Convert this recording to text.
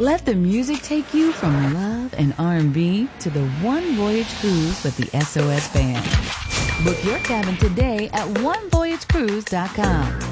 Let the music take you from love and R&B to the one voyage cruise with the SOS Band. Book your cabin today at onevoyagecruise.com.